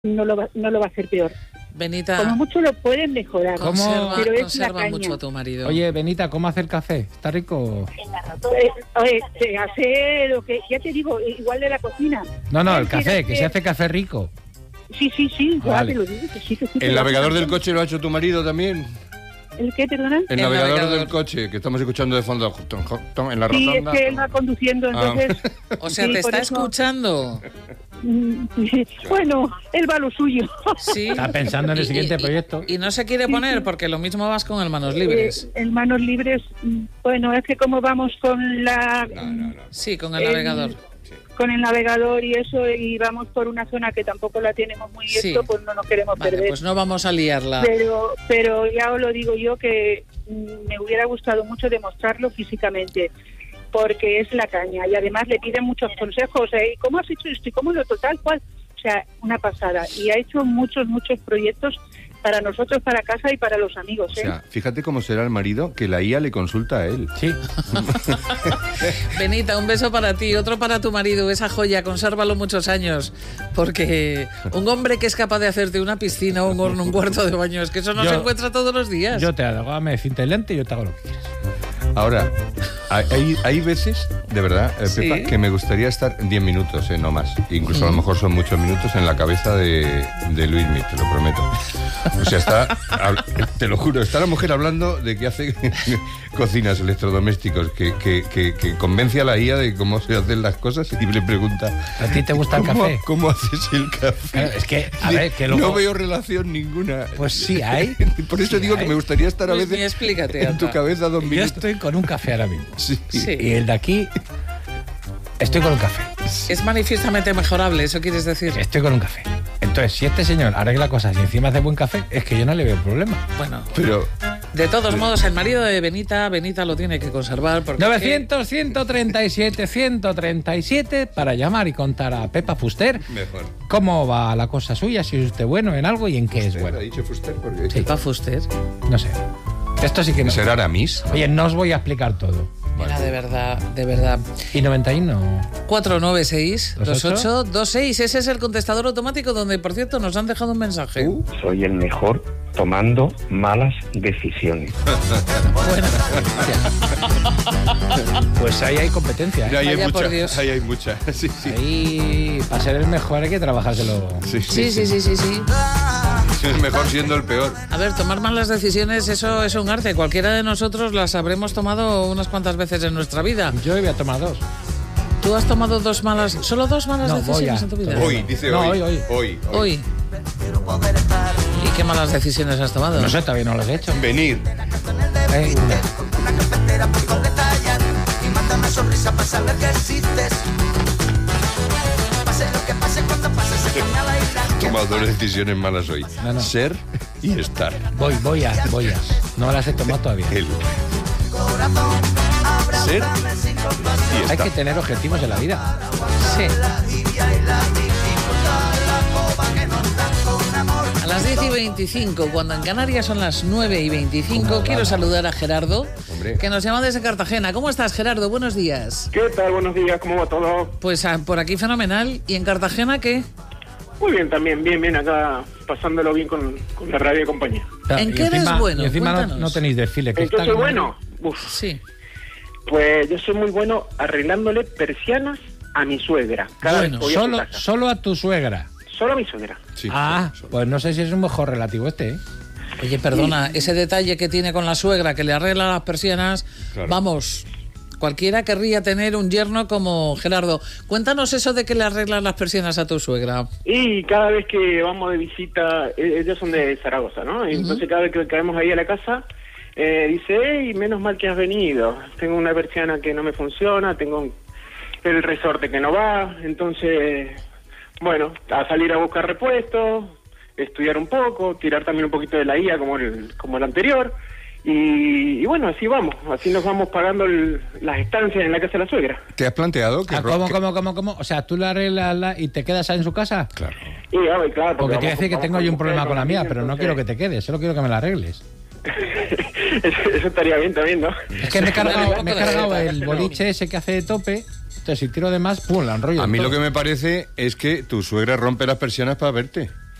no lo va a hacer peor. Benita, como mucho lo pueden mejorar. Conserva mucho a tu marido. Oye, Benita, ¿cómo hace el café? ¿Está rico? Se hace lo que, ya te digo, igual de la cocina. No, el café, que se hace café rico. Sí, vale. ya te lo digo, que sí. ¿El navegador del coche lo ha hecho tu marido también? ¿El qué, perdona? El navegador del coche, que estamos escuchando de fondo en la rotonda. Sí, es que él va conduciendo, entonces... O sea, te está escuchando. Bueno, él va a lo suyo. Sí. Está pensando en el siguiente proyecto. Y no se quiere poner, porque lo mismo vas con el manos libres. El manos libres, bueno, es que como vamos con la... No. Sí, con el navegador. Con el navegador y eso, y vamos por una zona que tampoco la tenemos muy esto, pues no nos queremos perder. Pues no vamos a liarla. Pero ya os lo digo yo que me hubiera gustado mucho demostrarlo físicamente, porque es la caña, y además le piden muchos consejos, ¿y cómo has hecho esto? ¿Y cómo lo total? ¿Cuál? O sea, una pasada. Y ha hecho muchos proyectos para nosotros, para casa y para los amigos. O sea, fíjate cómo será el marido que la IA le consulta a él. Sí. Benita, un beso para ti, otro para tu marido, esa joya, consérvalo muchos años, porque un hombre que es capaz de hacerte una piscina, un horno, un cuarto de baño, es que eso no se encuentra todos los días. Yo te hago, hágame cintilante y yo te hago lo que quieras. Ahora, hay veces, de verdad, Pepa, ¿Sí? que me gustaría estar 10 minutos, no más. Incluso a lo mejor son muchos minutos en la cabeza de Luismi, te lo prometo. O sea, te lo juro, está la mujer hablando de que hace cocinas, electrodomésticos, que convence a la IA de cómo se hacen las cosas y le pregunta... ¿A ti te gusta el café? ¿Cómo haces el café? Claro, es que, a ver, que luego... No veo relación ninguna. Pues sí hay. Por eso digo que me gustaría estar a veces explícate, en tu cabeza 2 minutos. Yo estoy con un café ahora mismo. Sí. Y el de aquí... Estoy con un café. Es manifiestamente mejorable, ¿eso quieres decir? Estoy con un café. Entonces, si este señor arregla cosas y encima hace buen café, es que yo no le veo problema. Bueno, pero... De todos modos, el marido de Benita lo tiene que conservar porque... 900-137-137 para llamar y contar a Pepa Fuster Mejor. cómo va la cosa suya, si es usted bueno en algo y en qué es bueno. ¿Ha dicho Fuster? Porque... Pepa Fuster. No sé. Esto sí que no. ¿Será Aramis? Oye, no os voy a explicar todo. Mira, de verdad. ¿Y 91? 496-2826. Ese es el contestador automático donde, por cierto, nos han dejado un mensaje. Soy el mejor tomando malas decisiones. Bueno. Pues ahí hay competencia, ¿eh? Ahí hay Vaya mucha. por Dios. Ahí hay mucha. Sí. Ahí, para ser el mejor hay que trabajárselo. Sí. Es mejor siendo el peor. A ver, tomar malas decisiones, eso es un arte. Cualquiera de nosotros las habremos tomado unas cuantas veces en nuestra vida. Yo voy a tomar 2. ¿Tú has tomado solo dos malas No, decisiones voy a- en tu vida? Hoy, dice No, hoy. hoy. ¿Y qué malas decisiones has tomado? No sé, todavía no lo he hecho. Venir. He tomado 2 decisiones malas hoy. No. Ser y estar. Voy a. No me las he tomado todavía. Él. Ser y Hay estar. que tener objetivos en la vida. Sí. A las 10:25, cuando en Canarias son las 9:25, quiero saludar a Gerardo, Hombre. que nos llama desde Cartagena. ¿Cómo estás, Gerardo? Buenos días. ¿Qué tal? Buenos días, ¿cómo va todo? Pues por aquí fenomenal. ¿Y en Cartagena qué? Muy bien, también, bien, acá pasándolo bien con la radio y compañía. ¿En Y qué eres encima- bueno? Y encima Cuéntanos. no tenéis desfile. Que ¿En qué está soy como- bueno? Sí. Pues yo soy muy bueno arreglándole persianas a mi suegra. Cada vez que voy a su casa. Solo a tu suegra. Solo a mi suegra. Sí, solo. Pues no sé si es un mejor relativo este, ¿eh? Oye, perdona, ese detalle que tiene con la suegra, que le arregla las persianas, Claro. vamos, cualquiera querría tener un yerno como Gerardo. Cuéntanos eso de que le arreglas las persianas a tu suegra. Y cada vez que vamos de visita, ellos son de Zaragoza, ¿no? Y entonces cada vez que caemos ahí a la casa, dice, hey, menos mal que has venido. Tengo una persiana que no me funciona, tengo el resorte que no va, entonces, bueno, a salir a buscar repuestos, estudiar un poco, tirar también un poquito de la IA como el anterior, y bueno, así vamos, así nos vamos pagando las estancias en la casa de la suegra. ¿Te has planteado que... ¿Cómo? O sea, tú la arreglas y te quedas en su casa. Claro. Y claro, Porque te voy a vamos- decir que vamos tengo con yo un mujer, problema con la mía, niños, pero no quiero que te quedes, solo quiero que me la arregles. Eso estaría bien también, ¿no? Es que me he cargado Vale, el boliche ese que hace de tope, entonces si tiro de más, pum, la enrollo. A mí todo. lo que me parece es que tu suegra rompe las persianas para verte.